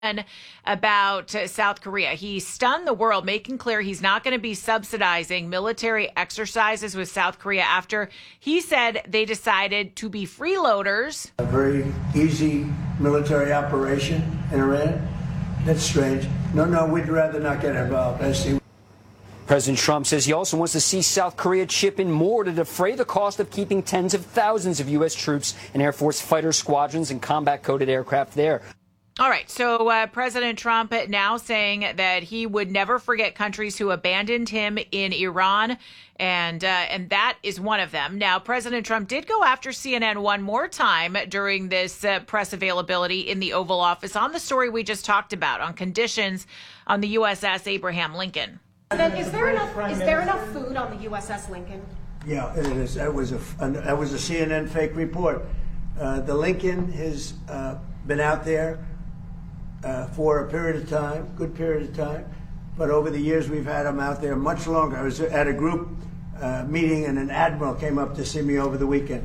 about South Korea. He stunned the world, making clear he's not going to be subsidizing military exercises with South Korea after he said they decided to be freeloaders. A very easy military operation in Iran. That's strange. No, we'd rather not get involved. I see. President Trump says he also wants to see South Korea chip in more to defray the cost of keeping tens of thousands of U.S. troops and Air Force fighter squadrons and combat-coded aircraft there. All right. So President Trump now saying that he would never forget countries who abandoned him in Iran. And that is one of them. Now, President Trump did go after CNN one more time during this press availability in the Oval Office on the story we just talked about on conditions on the USS Abraham Lincoln. Is there enough food on the USS Lincoln? Yeah, it is. That was a CNN fake report. The Lincoln has been out there for a period of time, good period of time, but over the years we've had them out there much longer. I was at a group meeting and an admiral came up to see me over the weekend,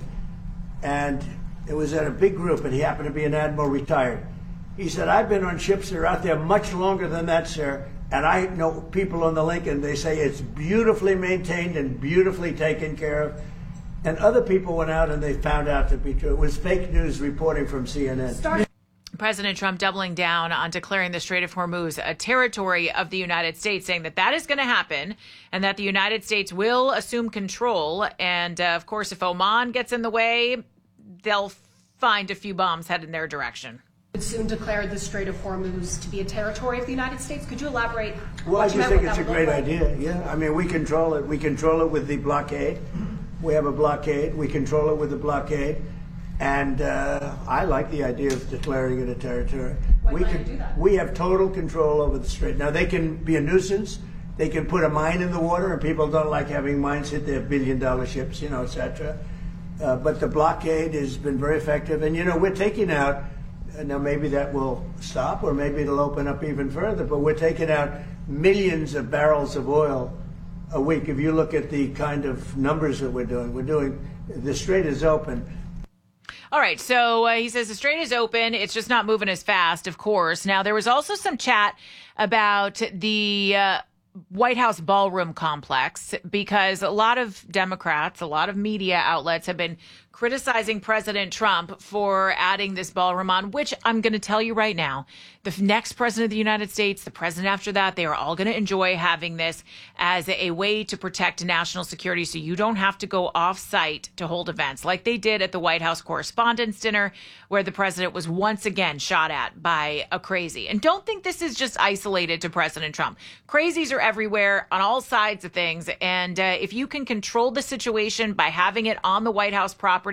and it was at a big group, and he happened to be an admiral retired. He said, "I've been on ships that are out there much longer than that, sir, and I know people on the Lincoln, they say it's beautifully maintained and beautifully taken care of." And other people went out and they found out to be true. It was fake news reporting from CNN. President Trump doubling down on declaring the Strait of Hormuz a territory of the United States, saying that is going to happen and that the United States will assume control. And of course, if Oman gets in the way, they'll find a few bombs headed in their direction. Soon declared the Strait of Hormuz to be a territory of the United States. Could you elaborate? Well, I just think it's a great idea. Yeah, I mean, we control it. We control it with the blockade. We have a blockade. We control it with the blockade. And I like the idea of declaring it a territory. Why can't you do that? We have total control over the strait. Now, they can be a nuisance. They can put a mine in the water, and people don't like having mines hit their billion-dollar ships, et cetera. But the blockade has been very effective. And, we're taking out, now maybe that will stop, or maybe it'll open up even further, but we're taking out millions of barrels of oil a week. If you look at the kind of numbers that we're doing, the strait is open. All right. So he says the strait is open. It's just not moving as fast, of course. Now, there was also some chat about the White House ballroom complex, because a lot of Democrats, a lot of media outlets have been criticizing President Trump for adding this ballroom on, which I'm going to tell you right now, the next president of the United States, the president after that, they are all going to enjoy having this as a way to protect national security, so you don't have to go off site to hold events like they did at the White House Correspondents' Dinner, where the president was once again shot at by a crazy. And don't think this is just isolated to President Trump. Crazies are everywhere on all sides of things. And if you can control the situation by having it on the White House property,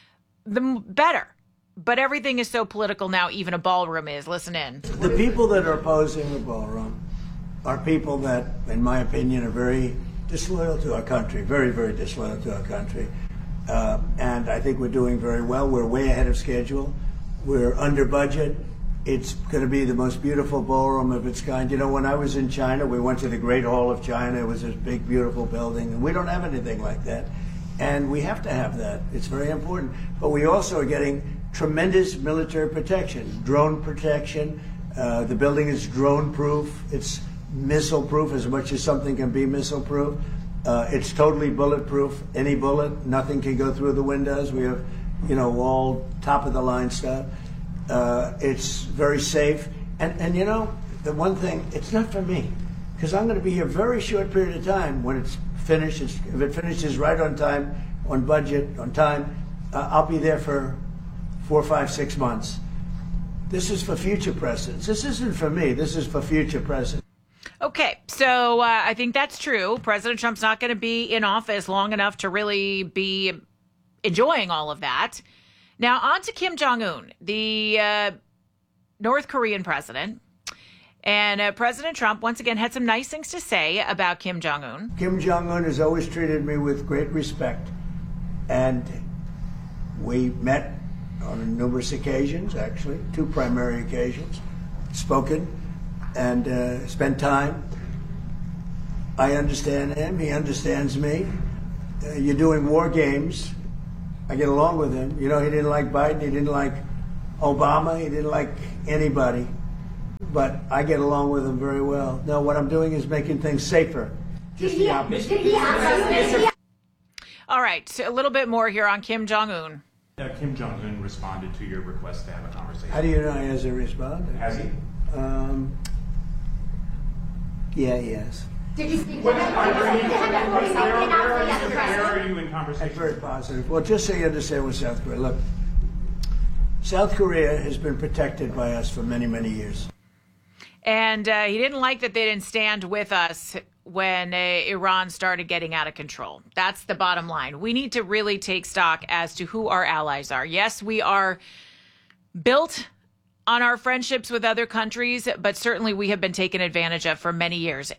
the better. But everything is so political now, even a ballroom is. Listen in. The people that are opposing the ballroom are people that, in my opinion, are very disloyal to our country, very, very disloyal to our country. And I think we're doing very well. We're way ahead of schedule. We're under budget. It's going to be the most beautiful ballroom of its kind. When I was in China, we went to the Great Hall of China. It was this big, beautiful building. And we don't have anything like that. And we have to have that. It's very important. But we also are getting tremendous military protection, drone protection. The building is drone-proof. It's missile-proof as much as something can be missile-proof. It's totally bulletproof. Any bullet, nothing can go through the windows. We have, all top-of-the-line stuff. It's very safe. And the one thing, it's not for me, because I'm going to be here a very short period of time. When it's finished, if it finishes right on time, on budget, on time, I'll be there for 4, 5, 6 months. This is for future presidents. This isn't for me. This is for future presidents. Okay, so I think that's true. President Trump's not going to be in office long enough to really be enjoying all of that. Now, on to Kim Jong-un, the North Korean president. And President Trump, once again, had some nice things to say about Kim Jong-un. Kim Jong-un has always treated me with great respect. And we met on numerous occasions, actually, 2 primary occasions, spoken and spent time. I understand him. He understands me. You're doing war games. I get along with him. He didn't like Biden. He didn't like Obama. He didn't like anybody. but I get along with them very well. No, what I'm doing is making things safer. Just the opposite. All right, so a little bit more here on Kim Jong-un. Kim Jong-un responded to your request to have a conversation. How do you know he hasn't responded? Has he? Yeah, he has. Did you speak to Where him? are you in conversation? Very positive. Well, just so you understand with South Korea, look, South Korea has been protected by us for many, many years. And he didn't like that they didn't stand with us when Iran started getting out of control. That's the bottom line. We need to really take stock as to who our allies are. Yes, we are built on our friendships with other countries, but certainly we have been taken advantage of for many years.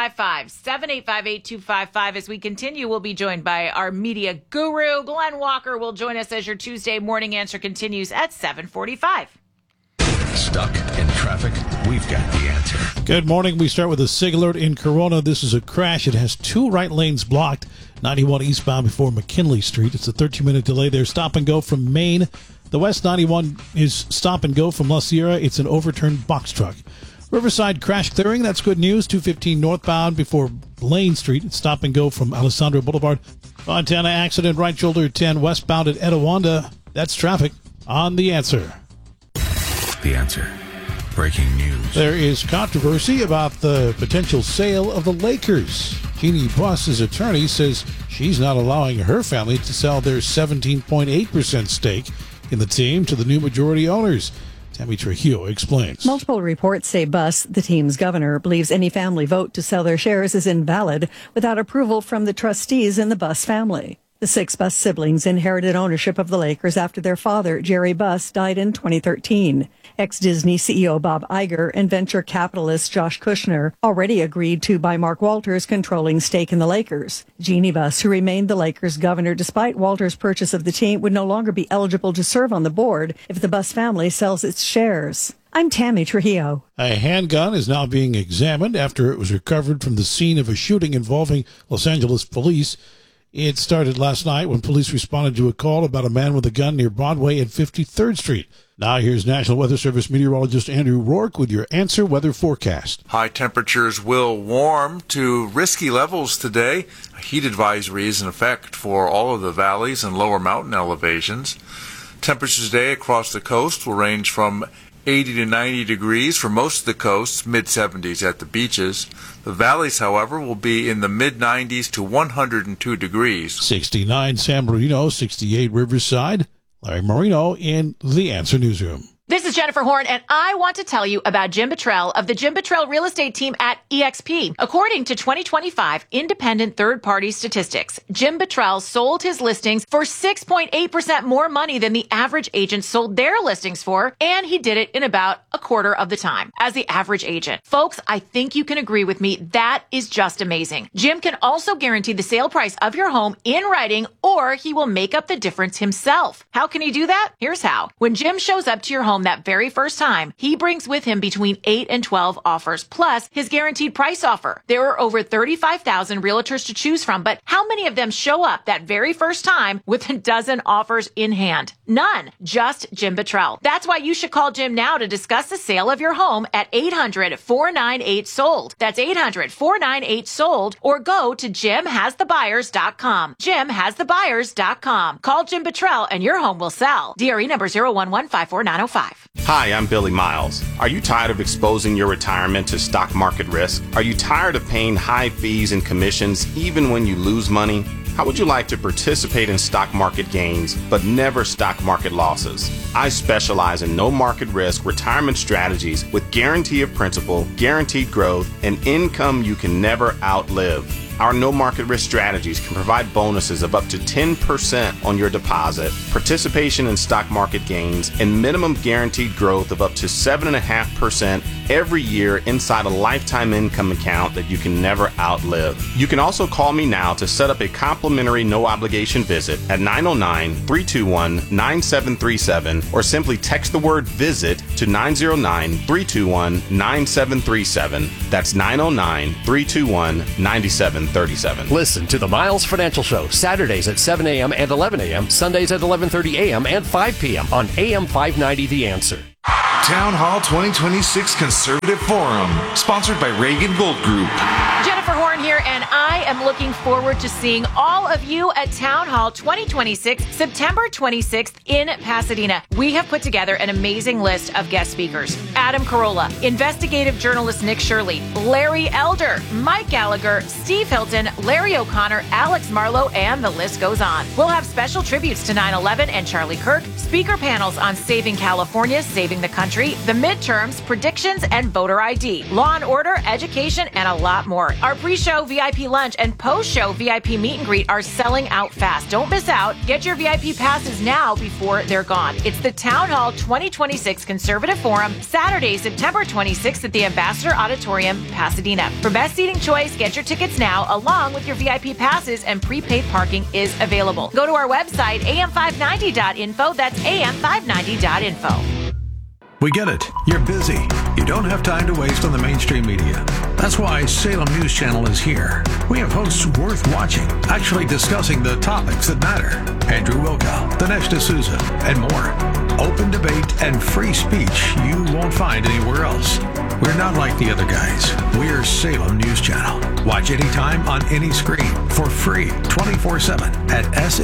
855-785-8255. As we continue, we'll be joined by our media guru. Glenn Walker will join us as your Tuesday morning answer continues at 7:45. Stuck in traffic? We've got the answer. Good morning. We start with a SIG alert in Corona. This is a crash. It has two right lanes blocked. 91 eastbound before McKinley Street. It's a 13-minute delay there. Stop and go from Maine. The West 91 is stop and go from La Sierra. It's an overturned box truck. Riverside crash clearing. That's good news. 215 northbound before Lane Street. It's stop and go from Alessandro Boulevard. Fontana accident, right shoulder 10 westbound at Etiwanda. That's traffic on The Answer. The Answer. Breaking news. There is controversy about the potential sale of the Lakers. Jeannie Buss's attorney says she's not allowing her family to sell their 17.8% stake in the team to the new majority owners. Tammy Trujillo explains. Multiple reports say Buss, the team's governor, believes any family vote to sell their shares is invalid without approval from the trustees in the Buss family. The six Buss siblings inherited ownership of the Lakers after their father, Jerry Buss, died in 2013. Ex-Disney CEO Bob Iger and venture capitalist Josh Kushner already agreed to buy Mark Walters' controlling stake in the Lakers. Jeannie Buss, who remained the Lakers governor despite Walters' purchase of the team, would no longer be eligible to serve on the board if the Buss family sells its shares. I'm Tammy Trujillo. A handgun is now being examined after it was recovered from the scene of a shooting involving Los Angeles police. It started last night when police responded to a call about a man with a gun near Broadway and 53rd Street. Now here's National Weather Service meteorologist Andrew Rourke with your Answer weather forecast. High temperatures will warm to risky levels today. A heat advisory is in effect for all of the valleys and lower mountain elevations. Temperatures today across the coast will range from 80 to 90 degrees for most of the coast, mid-70s at the beaches. The valleys, however, will be in the mid-90s to 102 degrees. 69 San Marino, 68 Riverside. Larry Marino in The Answer Newsroom. This is Jennifer Horn, and I want to tell you about Jim Buttrell of the Jim Buttrell Real Estate Team at eXp. According to 2025 independent third-party statistics, Jim Buttrell sold his listings for 6.8% more money than the average agent sold their listings for, and he did it in about a quarter of the time as the average agent. Folks, I think you can agree with me. That is just amazing. Jim can also guarantee the sale price of your home in writing, or he will make up the difference himself. How can he do that? Here's how. When Jim shows up to your home that very first time, he brings with him between 8 and 12 offers, plus his guaranteed price offer. There are over 35,000 realtors to choose from, but how many of them show up that very first time with a dozen offers in hand? None. Just Jim Buttrell. That's why you should call Jim now to discuss the sale of your home at 800-498-SOLD. That's 800-498-SOLD, or go to jimhasthebuyers.com. jimhasthebuyers.com. Call Jim Buttrell and your home will sell. DRE number 0115495. Hi, I'm Billy Miles. Are you tired of exposing your retirement to stock market risk? Are you tired of paying high fees and commissions even when you lose money? How would you like to participate in stock market gains, but never stock market losses? I specialize in no market risk retirement strategies with guarantee of principal, guaranteed growth, and income you can never outlive. Our no market risk strategies can provide bonuses of up to 10% on your deposit, participation in stock market gains, and minimum guaranteed growth of up to 7.5% every year inside a lifetime income account that you can never outlive. You can also call me now to set up a complimentary no obligation visit at 909-321-9737 or simply text the word visit to 909-321-9737. That's 909-321-9737. Listen to the Miles Financial Show Saturdays at 7 a.m. and 11 a.m., Sundays at 11:30 a.m. and 5 p.m. on AM 590 The Answer. Town Hall 2026 Conservative Forum, sponsored by Reagan Gold Group. Jennifer Horn here, and I am looking forward to seeing all of you at Town Hall 2026, September 26th in Pasadena. We have put together an amazing list of guest speakers. Adam Carolla, investigative journalist Nick Shirley, Larry Elder, Mike Gallagher, Steve Hilton, Larry O'Connor, Alex Marlowe, and the list goes on. We'll have special tributes to 9/11 and Charlie Kirk, speaker panels on saving California, saving the country, the midterms, predictions, and voter ID, law and order, education, and a lot more. Our pre-show VIP lunch and post-show VIP meet and greet are selling out fast. Don't miss out. Get your VIP passes now before they're gone. It's the Town Hall 2026 Conservative Forum, Saturday, September 26th at the Ambassador Auditorium, Pasadena. For best seating choice, get your tickets now along with your VIP passes, and prepaid parking is available. Go to our website, am590.info. That's am590.info. We get it. You're busy. You don't have time to waste on the mainstream media. That's why Salem News Channel is here. We have hosts worth watching, actually discussing the topics that matter. Andrew Wilkow, Dinesh D'Souza, and more. Open debate and free speech you won't find anywhere else. We're not like the other guys. We're Salem News Channel. Watch anytime on any screen for free 24/7 at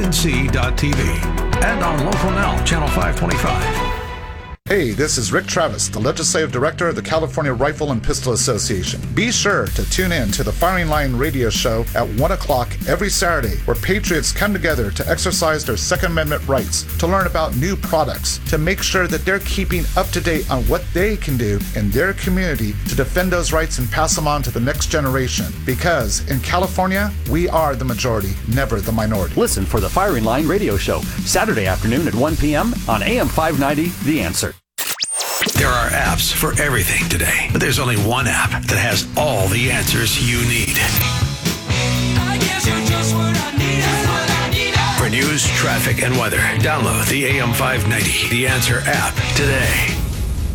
snc.tv and on Local Now, Channel 525. Hey, this is Rick Travis, the Legislative Director of the California Rifle and Pistol Association. Be sure to tune in to the Firing Line radio show at 1 o'clock every Saturday, where patriots come together to exercise their Second Amendment rights, to learn about new products, to make sure that they're keeping up to date on what they can do in their community to defend those rights and pass them on to the next generation. Because in California, we are the majority, never the minority. Listen for the Firing Line radio show, Saturday afternoon at 1 p.m. on AM 590, The Answer. There are apps for everything today, but there's only one app that has all the answers you need. For news, traffic, and weather, download the AM 590 The Answer app today.